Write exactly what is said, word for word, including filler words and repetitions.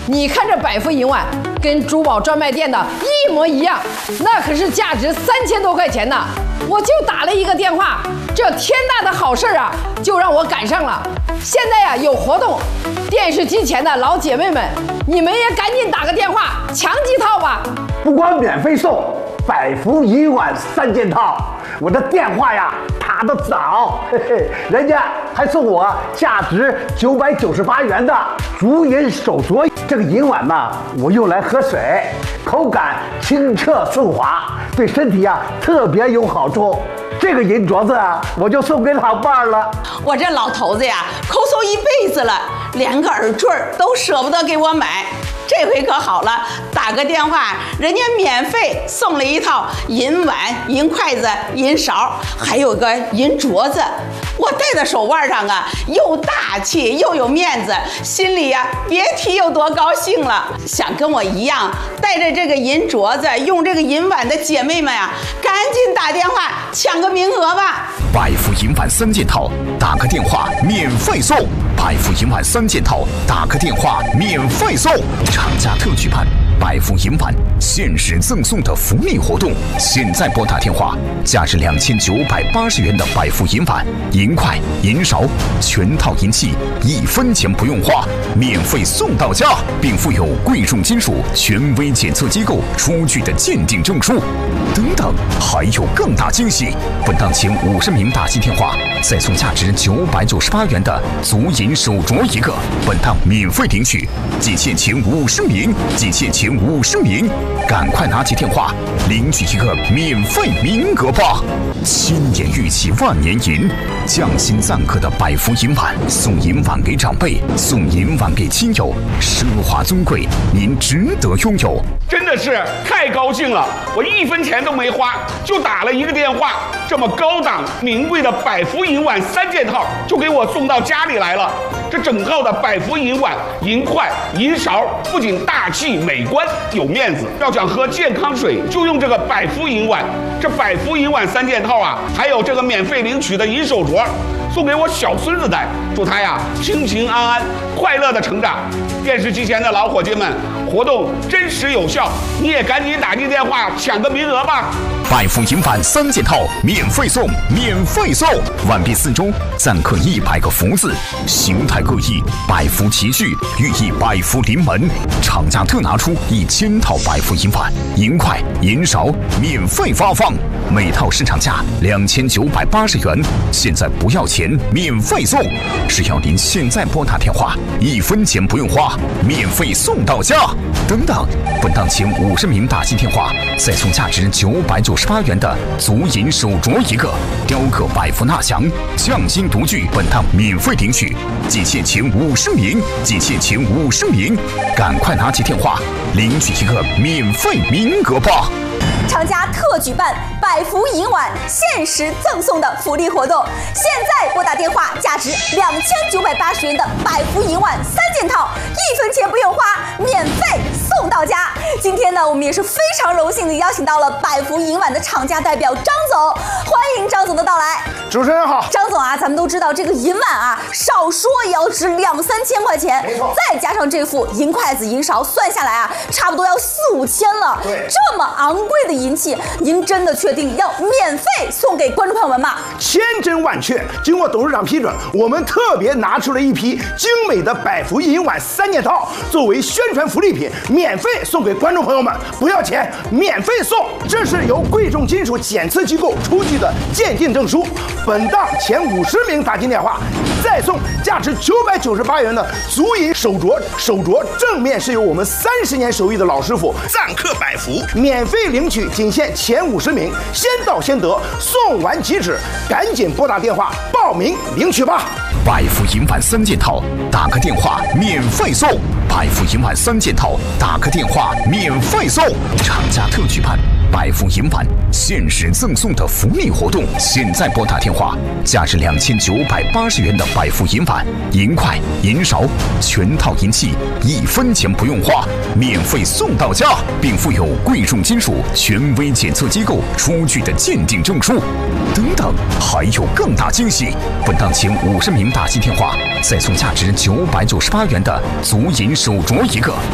你看这百福银碗跟珠宝专卖店的一模一样，那可是价值三千多块钱呢。我就打了一个电话，这天大的好事啊，就让我赶上了。现在呀、啊、有活动，电视机前的老姐妹们，你们也赶紧打个电话抢几套吧。 不光免费送百福银碗三件套，我的电话呀打得早，嘿嘿，人家还送我价值九百九十八元的竹银手镯。这个银碗呢，我用来喝水，口感清澈顺滑，对身体啊特别有好处。这个银镯子啊，我就送给老伴儿了。 我这老头子呀，抠搜一辈子了，连个耳坠都舍不得给我买。这回可好了，打个电话，人家免费送了一套银碗、银筷子、银勺，还有个银镯子。我戴在手腕上啊，又大气又有面子，心里呀别提有多高兴了。想跟我一样带着这个银镯子、用这个银碗的姐妹们呀，赶紧打电话抢个名额吧！ 百福银碗三件套，打个电话免费送。百福银碗三件套，打个电话免费送。厂家特举办百福银碗限时赠送的福利活动，现在拨打电话，价值两千九百八十元的百福银碗、银筷、银勺全套银器，一分钱不用花，免费送到家，并附有贵重金属权威检测机构出具的鉴定证书。等等，还有更大惊喜！本档前五十名打进电话，再送价值九百九十八元的足银手镯一个，本档免费领取。仅限前五十名，仅限前五十名，赶快拿起电话领取一个免费名额吧！千年玉器万年银，匠心赞刻的百福银碗，送银碗给长辈，送银碗给亲友，奢华尊贵，您值得拥有。 真的是太高兴了，我一分钱都没花，就打了一个电话，这么高档名贵的百福银碗三件套就给我送到家里来了。这整套的百福银碗、银筷、银勺不仅大气美观有面子，要想喝健康水就用这个百福银碗。这百福银碗三件套啊，还有这个免费领取的银手镯，送给我小孙子戴，祝他呀平平安安、快乐的成长。电视机前的老伙计们，活动真实有效，你也赶紧打进电话抢个名额吧！ 百福银碗三件套免费送，免费送！碗壁四周錾刻一百个福字，形态各异，百福齐聚，寓意百福临门。厂家特拿出一千套百福银碗、银筷、银勺免费发放，每套市场价两千九百八十元，现在不要钱，免费送！只要您现在拨打电话，一分钱不用花，免费送到家。等等，本档前五十名打进电话，再送价值九百九十八元的足银手镯一个，雕刻百福纳祥，匠心独具，本档免费领取。仅限前五十名，仅限前五十名，赶快拿起电话领取一个免费名额吧！ 厂家特举办百福银碗限时赠送的福利活动，现在拨打电话，价值两千九百八十元的百福银碗三件套，一分钱不用花，免费送到家。今天呢，我们也是非常荣幸的邀请到了百福银碗的厂家代表张总，欢迎张总的到来。 主持人好， 张总啊，咱们都知道这个银碗啊，少说也要值两三千块钱， 没错， 再加上这副银筷子、银勺，算下来啊，差不多要四五千了。 对， 这么昂贵的银器，您真的确定要免费送给观众朋友们吗？ 千真万确，经过董事长批准，我们特别拿出了一批精美的百福银碗三件套，作为宣传福利品，免费送给观众朋友们，不要钱，免费送。这是由贵重金属检测机构出具的鉴定证书。本档前五十名打进电话，再送价值九百九十八元的足银手镯，手镯正面是由我们三十年手艺的老师傅錾刻百福，免费领取，仅限前五十名，先到先得，送完即止，赶紧拨打电话报名领取吧。 百福银碗三件套，打个电话免费送。百福银碗三件套，打个电话免费送。厂家特举办百福银碗限时赠送的福利活动，现在拨打电话，价值两千九百八十元的百福银碗、银筷、银勺全套银器，一分钱不用花，免费送到家，并附有贵重金属权威检测机构出具的鉴定证书。等等，还有更大惊喜！本档前五十名打进电话，再送价值九百九十八元的足银手镯一个。